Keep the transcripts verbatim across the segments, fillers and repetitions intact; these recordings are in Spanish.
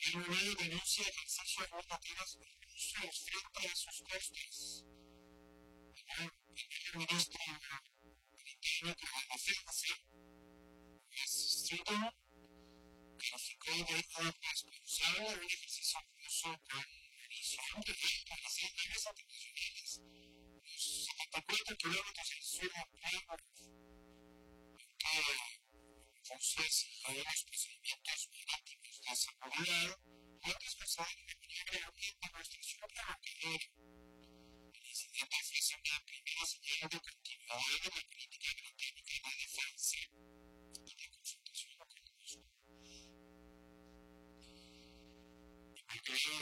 Reino Unido denuncia el ejercicio de normativas rusos frente a sus costes. El primer ministro británico de Defensa, Stratton, calificó de irresponsable un ejercicio ruso con munición de guerra en naves internacionales. Los setenta y cuatro kilómetros al sur de Plymouth, que Rusia siguió los procedimientos marítimos de seguridad y ha traspasado una maniobra de demostración provocadora. El incidente ofrece una primera señal de continuidad en la política británica de defensa y de consultación con Moscú. Igual que el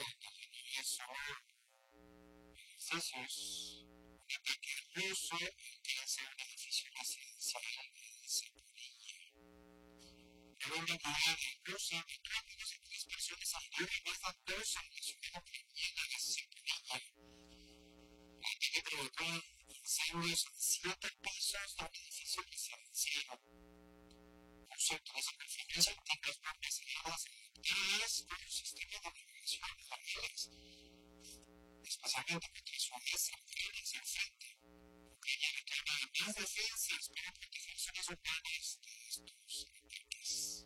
ejercicios, un ataque ruso alcanza un edificio residencial en Zaporilla. La bomba apoyada de Rusia mató a menos de tres personas al día y más de dos en la ciudad ucraniana de Zaporilla. El ataque provocó incendios en siete pisos de un edificio residencial. Rusia utiliza con frecuencia antiguas bombas heladas adaptadas con un sistema de navegación aéreas, especialmente contra zonas centrales del frente. Ucrania reclama más defensas para proteger zonas urbanas de estos ataques.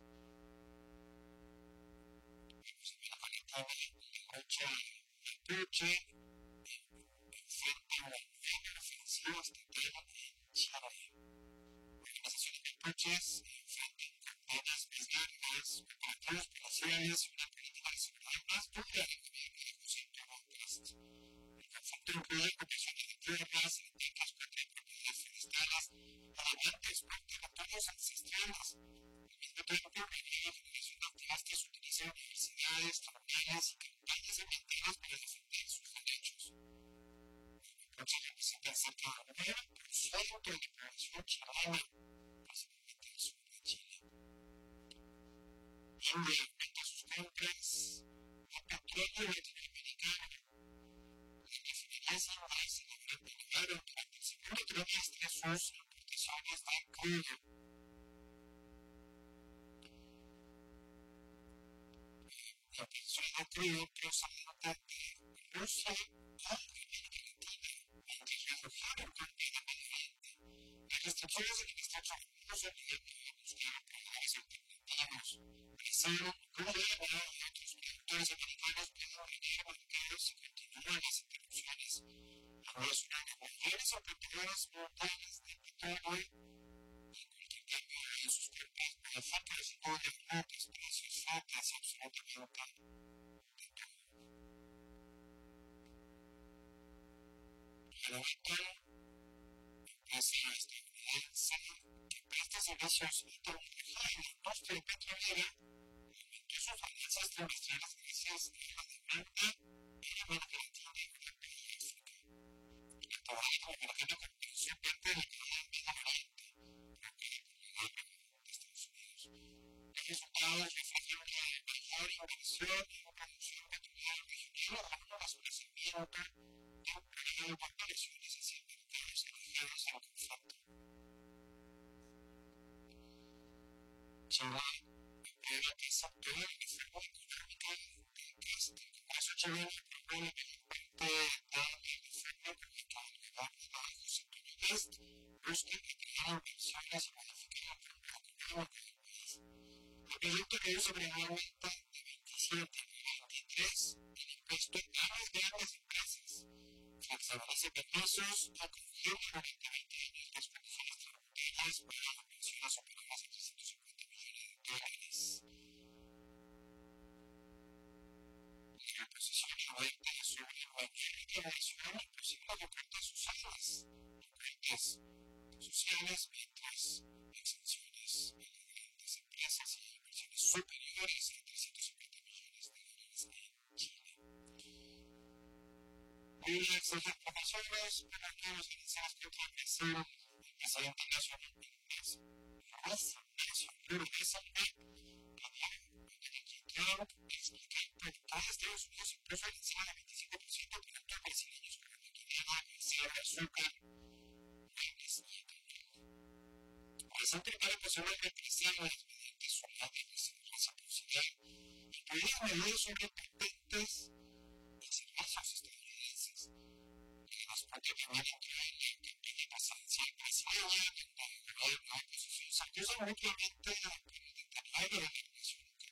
Vamos a ver la ventana de lucha mapuche enfrenta una nueva ofensiva estatal en Chile. Organizaciones mapuches enfrentan condenas más largas, operativos policiales y una política de seguridad más dura del gobierno de José Antonio Cast. El conflicto incluye ocupaciones de tierras, ataques contra propiedades forestales, elementos por territorios ancestrales. Al mismo tiempo, la nueva generación de activistas utiliza universidades, tribunales y campañas ambientales para defender sus derechos. Los mapuches representan cerca del nueve por ciento de la población chilena, principalmente al sur de Chile. India aumenta sus compras de petróleo latinoamericano. Las refinerías indias elevaron durante el segundo trimestre sus importaciones de crudo. La producción de crudo procedente de Rusia y América Latina, mientras redujeron contra el medio ambiente. Las restricciones en el estrecho de Hormuz obligaron a buscar proveedores alternativos. Brasil, Colombia y otros productores americanos pueden ganar mercados si continúan las interrupciones. Ahora es una de las mayores importadoras mundiales de petróleo y cualquier cambio en sus cuerpos puede afectar el tipo de frutas, precios, frutas y absolutamente de todo. Leviton, empresa estadounidense que presta servicios y tecnología en la industria petrolera, aumentó sus ganancias trimestrales gracias a la demanda en América Latina, Europa y África. La actividad latinoamericana compensó parte de la caída en Medio Oriente, provocada por la guerra de Estados Unidos. Los resultados reflejan una mayor inversión en producción petrolera regional a un desplazamiento de un periodo de operaciones hacia mercados aliados al conflicto. Chile aprueba que aceptó la reforma económica del Cast. El Congreso chileno aprobó la mayor parte de la reforma con la que el gobierno de José Antonio Cast busca atraer inversiones y modificar el rumbo económico del país. El proyecto reduce gradualmente de veintisiete a veintitrés el impuesto a las grandes empresas, flexibiliza permisos y congela durante veinte años las condiciones tributarias para inversiones superiores a trescientos cincuenta millones de dólares. La oposición alerta sobre la mayor regulación y posibles recortes sociales. Recortes sociales mientras exenciones a las grandes empresas y inversiones superiores a trescientos cincuenta millones de dólares en Chile. Lula exige proporciones para que los aranceles contra Brasil. El presidente nacional Ignacio Lula da Silva pidió a Donald Trump explicar por qué Estados Unidos impuso aranceles de veinticinco por ciento a productos brasileños como maquinaria, acero, azúcar, muebles y etanol. El presidente prepara posibles represalias mediante su ley de reciprocidad y podrían medir sobre patentes y servicios estadounidenses. Los propios primeros que pide pasancia brasileña, donde el gobierno de oposición se acusa mutuamente con el detalle de